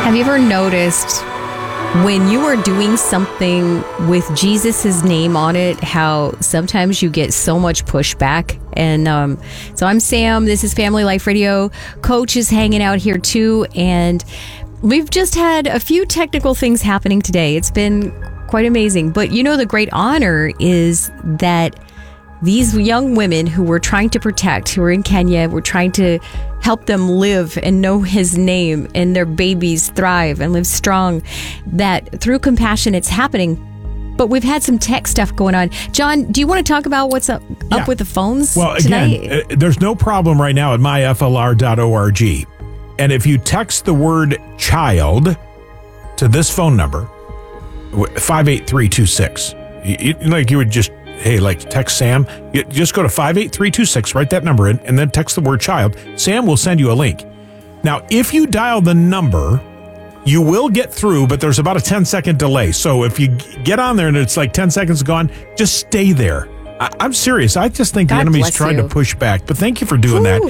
Have you ever noticed when you are doing something with Jesus's name on it, how sometimes you get so much pushback? And so I'm Sam. This is Family Life Radio. Coach is hanging out here too. And we've just had a few technical things happening today. It's been quite amazing. But you know, the great honor is that these young women who we're trying to protect, who are in Kenya, we're trying to help them live and know his name and their babies thrive and live strong, that through compassion it's happening. But we've had some tech stuff going on. John, do you want to talk about what's up with the phones tonight? Again, there's no problem right now at myflr.org. And if you text the word child to this phone number, 58326, you would just, text Sam. You just go to 58326, write that number in, and then text the word child. Sam will send you a link. Now, if you dial the number, you will get through, but there's about a 10-second delay. So if you get on there and it's like 10 seconds gone, just stay there. I'm serious. I just think the enemy's trying to push back. But thank you for doing that.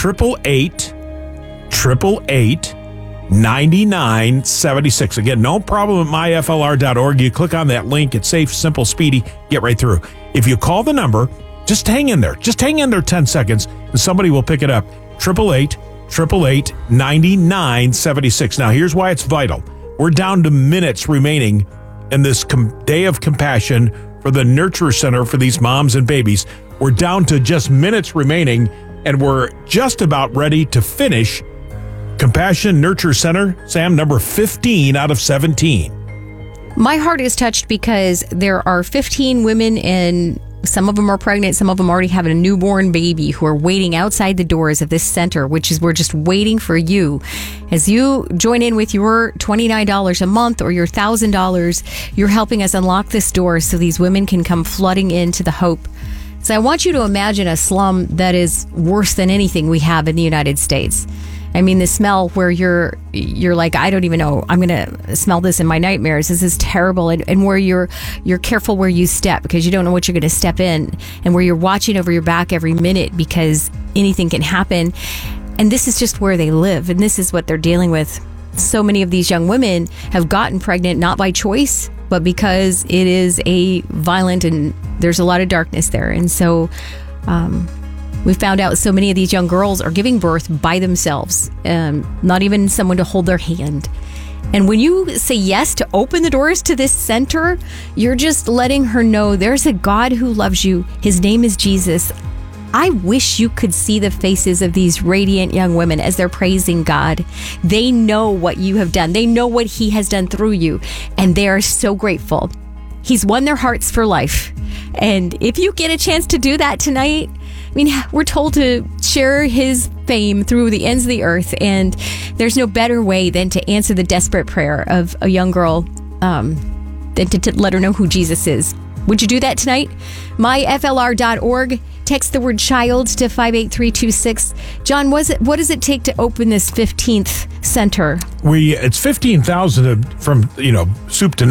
888-9976. Again, no problem at myflr.org. You click on that link. It's safe, simple, speedy. Get right through. If you call the number, just hang in there. Just hang in there 10 seconds, and somebody will pick it up. 888-9976. Now, here's why it's vital. We're down to minutes remaining in this day of compassion for the Nurture Center for these moms and babies. We're down to just minutes remaining, and we're just about ready to finish Compassion Nurture Center, Sam, number 15 out of 17. My heart is touched because there are 15 women, and some of them are pregnant, some of them already have a newborn baby, who are waiting outside the doors of this center, which is, we're just waiting for you. As you join in with your $29 a month or your $1,000, you're helping us unlock this door so these women can come flooding into the hope. So I want you to imagine a slum that is worse than anything we have in the United States. I mean, the smell where you're like, I don't even know, I'm going to smell this in my nightmares. This is terrible. And where you're careful where you step because you don't know what you're going to step in, and where you're watching over your back every minute because anything can happen. And this is just where they live. And this is what they're dealing with. So many of these young women have gotten pregnant, not by choice, but because it is a violent, and there's a lot of darkness there. And so, we found out so many of these young girls are giving birth by themselves, not even someone to hold their hand. And when you say yes to open the doors to this center, you're just letting her know there's a God who loves you. His name is Jesus. I wish you could see the faces of these radiant young women as they're praising God. They know what you have done. They know what he has done through you, and they are so grateful. He's won their hearts for life. And if you get a chance to do that tonight, I mean, we're told to share his fame through the ends of the earth, and there's no better way than to answer the desperate prayer of a young girl than to let her know who Jesus is. Would you do that tonight? myflr.org. Text the word child to 58326. John, what does it take to open this 15th center? It's 15,000 from soup to